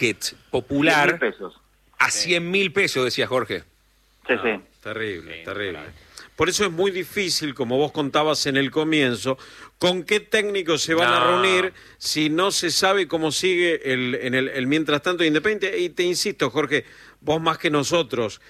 básquet popular 100.000 pesos. a 100.000 pesos, decía Jorge. Sí, No, sí. terrible, terrible. Por eso es muy difícil, como vos contabas en el comienzo, con qué técnicos se van a reunir si no se sabe cómo sigue el mientras tanto Independiente. Y te insisto, Jorge, vos más que nosotros,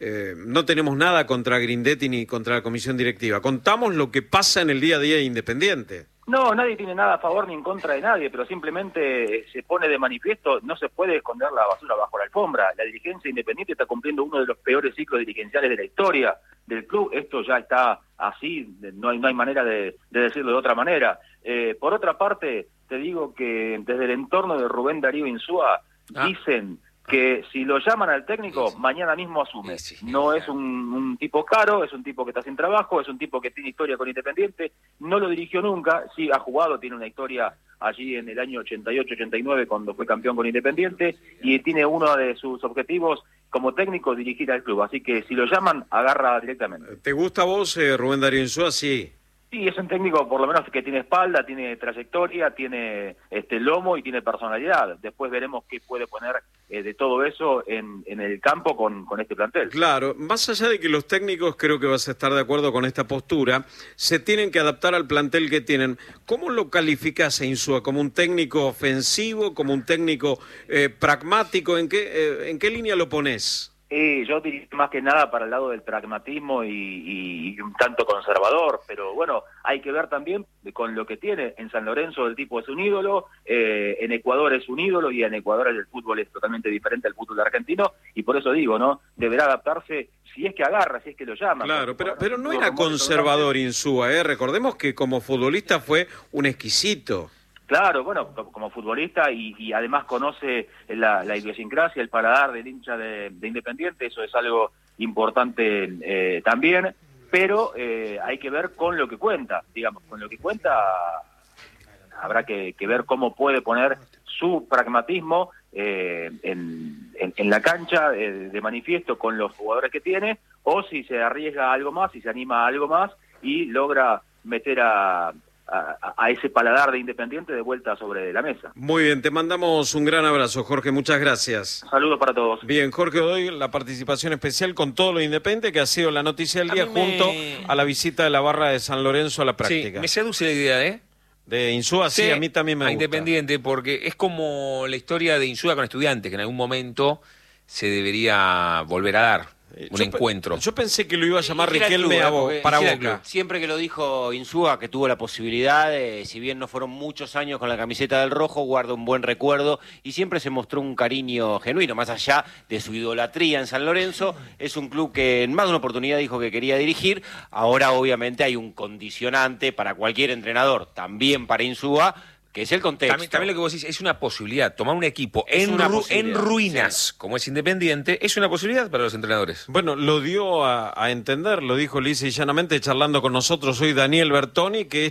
no tenemos nada contra Grindetti ni contra la comisión directiva. Contamos lo que pasa en el día a día de Independiente. No, nadie tiene nada a favor ni en contra de nadie, pero simplemente se pone de manifiesto, no se puede esconder la basura bajo la alfombra. La dirigencia independiente está cumpliendo uno de los peores ciclos dirigenciales de la historia del club. Esto ya está así, no hay manera de decirlo de otra manera. Por otra parte, te digo que desde el entorno de Rubén Darío Insúa dicen que si lo llaman al técnico, mañana mismo asume. No es un tipo caro, es un tipo que está sin trabajo, es un tipo que tiene historia con Independiente, no lo dirigió nunca, sí ha jugado, tiene una historia allí en el año 88-89 cuando fue campeón con Independiente, y tiene uno de sus objetivos como técnico dirigir al club, así que si lo llaman, agarra directamente. ¿Te gusta a vos, Rubén Darío Insúa? Sí. Sí, es un técnico por lo menos que tiene espalda, tiene trayectoria, tiene lomo y tiene personalidad. Después veremos qué puede poner de todo eso en el campo con este plantel. Claro, más allá de que los técnicos, creo que vas a estar de acuerdo con esta postura, se tienen que adaptar al plantel que tienen. ¿Cómo lo calificás a Insúa? ¿Como un técnico ofensivo? ¿Como un técnico pragmático? ¿En qué línea lo ponés? Yo diría más que nada para el lado del pragmatismo y un tanto conservador, pero bueno, hay que ver también con lo que tiene. En San Lorenzo el tipo es un ídolo, en Ecuador es un ídolo, y en Ecuador el fútbol es totalmente diferente al fútbol argentino, y por eso digo, ¿no? Deberá adaptarse si es que agarra, si es que lo llama. Claro, pero no era conservador Insúa, ¿eh? Recordemos que como futbolista fue un exquisito. Claro, bueno, como futbolista y además conoce la idiosincrasia, el paladar del hincha de Independiente, eso es algo importante también, pero hay que ver con lo que cuenta, digamos, con lo que cuenta habrá que ver cómo puede poner su pragmatismo en la cancha de manifiesto con los jugadores que tiene, o si se arriesga a algo más, si se anima a algo más y logra meter a ese paladar de Independiente de vuelta sobre la mesa. Muy bien, te mandamos un gran abrazo, Jorge, muchas gracias. Saludos para todos. Bien, Jorge Godoy, la participación especial con todo lo Independiente, que ha sido la noticia del día junto a la visita de la barra de San Lorenzo a la práctica. Sí, me seduce la idea, ¿eh? De Insúa, sí, a mí también me gusta. Independiente, porque es como la historia de Insúa con Estudiantes, que en algún momento se debería volver a dar. Un encuentro. Yo pensé que lo iba a llamar Riquelme para Boca. Siempre que lo dijo Insúa, que tuvo la posibilidad, si bien no fueron muchos años con la camiseta del rojo, guarda un buen recuerdo y siempre se mostró un cariño genuino, más allá de su idolatría en San Lorenzo. Es un club que en más de una oportunidad dijo que quería dirigir. Ahora obviamente hay un condicionante para cualquier entrenador, también para Insúa, que es el contexto. También lo que vos decís, es una posibilidad. Tomar un equipo en ruinas, como es Independiente, es una posibilidad para los entrenadores. Bueno, lo dio a entender, lo dijo lisa y llanamente charlando con nosotros hoy Daniel Bertoni, que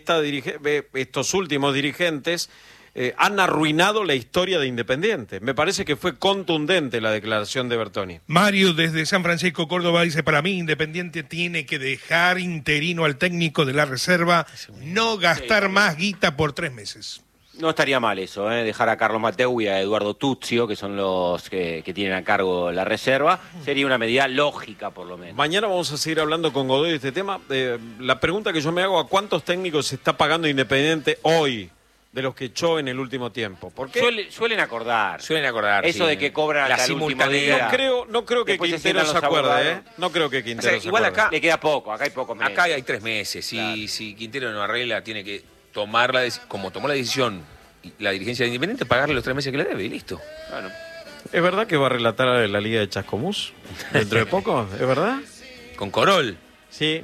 estos últimos dirigentes han arruinado la historia de Independiente. Me parece que fue contundente la declaración de Bertoni. Mario, desde San Francisco, Córdoba, dice, para mí Independiente tiene que dejar interino al técnico de la reserva, no gastar más guita por 3 meses. No estaría mal eso, dejar a Carlos Mateu y a Eduardo Tuzio, que son los que tienen a cargo la reserva. Sería una medida lógica, por lo menos. Mañana vamos a seguir hablando con Godoy de este tema. La pregunta que yo me hago, ¿a cuántos técnicos se está pagando Independiente hoy de los que echó en el último tiempo? ¿Por qué? Suelen acordar. Eso de que cobran hasta el último día. No creo que Después Quintero se acuerde, No creo que Quintero se igual acuerde. acá le queda poco, acá hay pocos meses. Acá hay 3 meses. Si Quintero no arregla, tiene que tomar como tomó la decisión la dirigencia de Independiente, pagarle los 3 meses que le debe y listo. Bueno. ¿Es verdad que va a relatar la Liga de Chascomús dentro de poco? ¿Es verdad? Con Corol. Sí.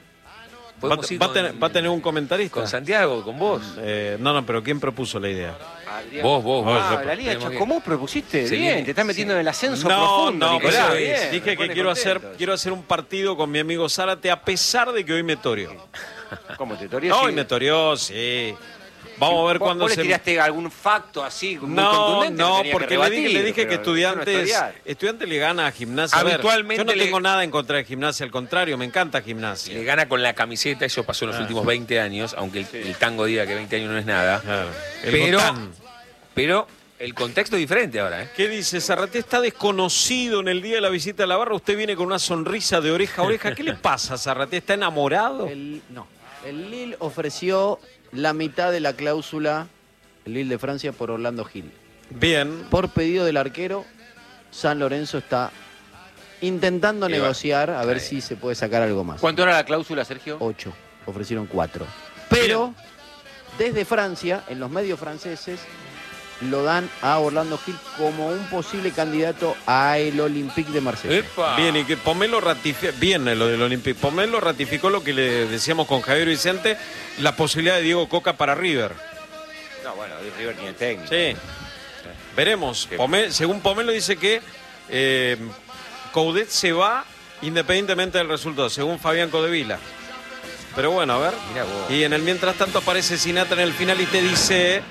¿Va a tener un comentarista? Con Santiago, con vos. No, pero ¿quién propuso la idea? Adrián. Vos. La Liga de Chascomús propusiste. Sí, bien, te estás metiendo en el ascenso No, profundo, Nicolás. Bien, dije que quiero hacer un partido con mi amigo Zárate, a pesar de que hoy me toreó. ¿Cómo te toreó? No, hoy me toreó, sí. Vamos a ver cuándo ¿Vos le tiraste algún facto así muy contundente? No, porque le dije que Estudiantes le gana a Gimnasia. Habitualmente yo no tengo nada en contra de Gimnasia, al contrario, me encanta Gimnasia. Le gana con la camiseta, eso pasó en los últimos 20 años, aunque el tango diga que 20 años no es nada. Claro. Pero El contexto es diferente ahora, ¿eh? ¿Qué dice? Zarratea está desconocido en el día de la visita a la barra. Usted viene con una sonrisa de oreja a oreja. ¿Qué le pasa, Zarratea? ¿Está enamorado? No. El Lille ofreció la mitad de la cláusula, el Lille de Francia, por Orlando Gil. Bien. Por pedido del arquero, San Lorenzo está intentando negociar a ver si se puede sacar algo más. ¿Cuánto era la cláusula, Sergio? 8. Ofrecieron 4. Pero desde Francia, en los medios franceses, lo dan a Orlando Gil como un posible candidato a el Olympique de Marsella. ¡Epa! Bien, y que Pomelo ratificó, bien lo del Olympique. Pomelo ratificó lo que le decíamos con Javier Vicente, la posibilidad de Diego Coca para River. No, bueno, River tiene técnico. Sí. Veremos. Según Pomelo dice que Coudet se va independientemente del resultado, según Fabián Codevila. Pero bueno, a ver. Mirá vos. Y en el mientras tanto aparece Sinatra en el final y te dice...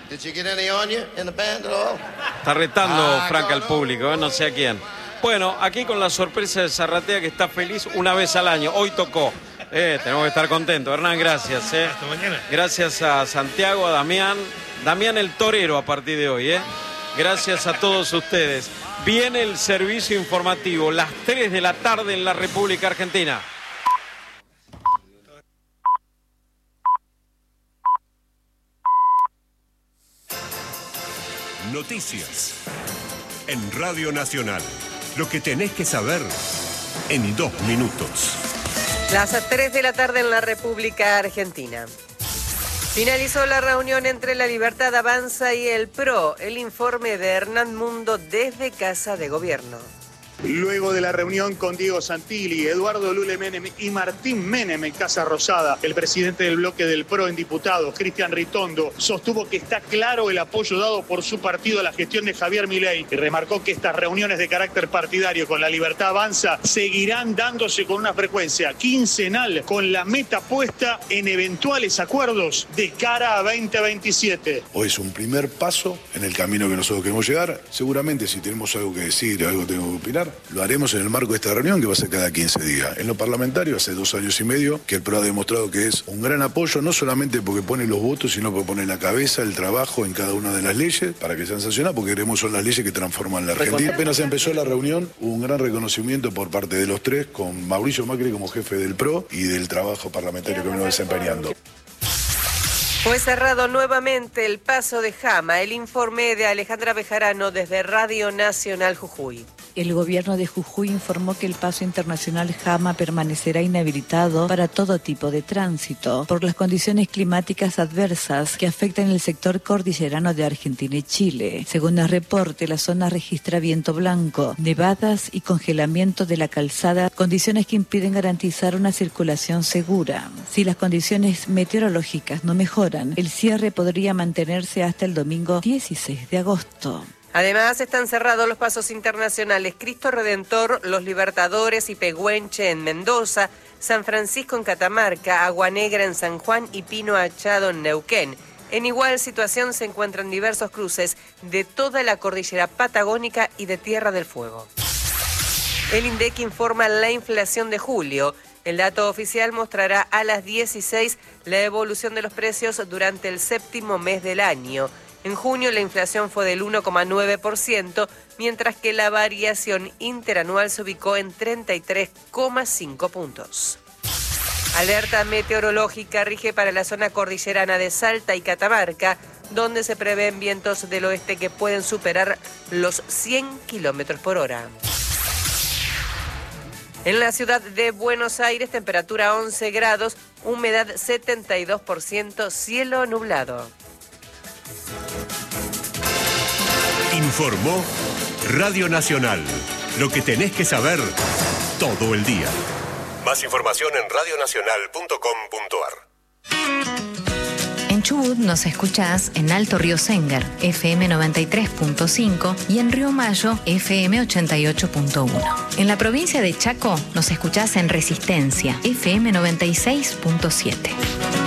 Está retando Franca al público, no sé a quién. Bueno, aquí con la sorpresa de Zarratea, que está feliz una vez al año. Hoy tocó. Tenemos que estar contentos. Hernán, gracias. Hasta mañana. Gracias a Santiago, a Damián. Damián el torero a partir de hoy. Gracias a todos ustedes. Viene el servicio informativo, las 3 de la tarde en la República Argentina. Noticias en Radio Nacional. Lo que tenés que saber en 2 minutos. Las 3 de la tarde en la República Argentina. Finalizó la reunión entre La Libertad Avanza y el PRO. El informe de Hernán Mundo desde Casa de Gobierno. Luego de la reunión con Diego Santilli, Eduardo Lule Menem y Martín Menem en Casa Rosada, el presidente del bloque del PRO en diputados, Cristian Ritondo, sostuvo que está claro el apoyo dado por su partido a la gestión de Javier Milei y remarcó que estas reuniones de carácter partidario con La Libertad Avanza seguirán dándose con una frecuencia quincenal, con la meta puesta en eventuales acuerdos de cara a 2027. Hoy es un primer paso en el camino que nosotros queremos llegar. Seguramente si tenemos algo que decir, algo que tengo que opinar, lo haremos en el marco de esta reunión que va a ser cada 15 días. En lo parlamentario, hace 2 años y medio que el PRO ha demostrado que es un gran apoyo, no solamente porque pone los votos, sino porque pone la cabeza, el trabajo en cada una de las leyes para que sean sancionadas, porque creemos son las leyes que transforman la Argentina. Apenas empezó la reunión, hubo un gran reconocimiento por parte de los tres, con Mauricio Macri como jefe del PRO y del trabajo parlamentario que venimos desempeñando. Fue cerrado nuevamente el paso de Jama. El informe de Alejandra Bejarano desde Radio Nacional Jujuy. El gobierno de Jujuy informó que el paso internacional Jama permanecerá inhabilitado para todo tipo de tránsito por las condiciones climáticas adversas que afectan el sector cordillerano de Argentina y Chile. Según el reporte, la zona registra viento blanco, nevadas y congelamiento de la calzada, condiciones que impiden garantizar una circulación segura. Si las condiciones meteorológicas no mejoran, el cierre podría mantenerse hasta el domingo 16 de agosto. Además, están cerrados los pasos internacionales Cristo Redentor, Los Libertadores y Pehuenche en Mendoza, San Francisco en Catamarca, Agua Negra en San Juan y Pino Achado en Neuquén. En igual situación se encuentran diversos cruces de toda la cordillera patagónica y de Tierra del Fuego. El INDEC informa la inflación de julio. El dato oficial mostrará a las 16 la evolución de los precios durante el 7º mes del año. En junio la inflación fue del 1,9%, mientras que la variación interanual se ubicó en 33,5 puntos. Alerta meteorológica rige para la zona cordillerana de Salta y Catamarca, donde se prevén vientos del oeste que pueden superar los 100 kilómetros por hora. En la ciudad de Buenos Aires, temperatura 11 grados, humedad 72%, cielo nublado. Informó Radio Nacional. Lo que tenés que saber todo el día. Más información en radionacional.com.ar. En Chubut nos escuchás en Alto Río Sengar, FM 93.5 y en Río Mayo, FM 88.1. En la provincia de Chaco nos escuchás en Resistencia, FM 96.7.